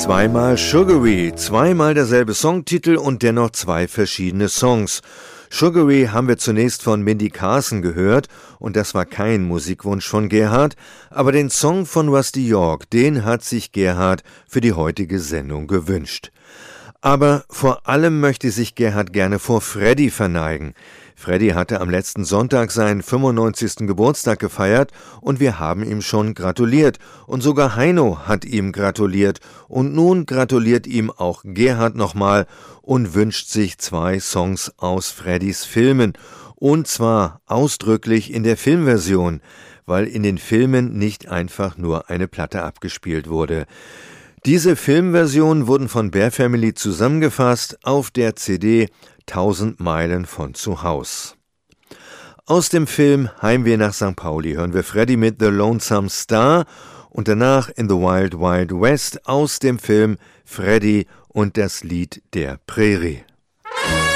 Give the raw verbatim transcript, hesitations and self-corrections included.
Zweimal Sugary, zweimal derselbe Songtitel und dennoch zwei verschiedene Songs. Sugary haben wir zunächst von Mindy Carson gehört und das war kein Musikwunsch von Gerhard, aber den Song von Rusty York, den hat sich Gerhard für die heutige Sendung gewünscht. Aber vor allem möchte sich Gerhard gerne vor Freddy verneigen. Freddy hatte am letzten Sonntag seinen fünfundneunzigsten Geburtstag gefeiert und wir haben ihm schon gratuliert. Und sogar Heino hat ihm gratuliert. Und nun gratuliert ihm auch Gerhard nochmal und wünscht sich zwei Songs aus Freddys Filmen. Und zwar ausdrücklich in der Filmversion, weil in den Filmen nicht einfach nur eine Platte abgespielt wurde. Diese Filmversionen wurden von Bear Family zusammengefasst auf der C D Tausend Meilen von zu Haus. Aus dem Film Heimweh nach Sankt Pauli hören wir Freddy mit The Lonesome Star und danach In the Wild Wild West aus dem Film Freddy und das Lied der Prärie.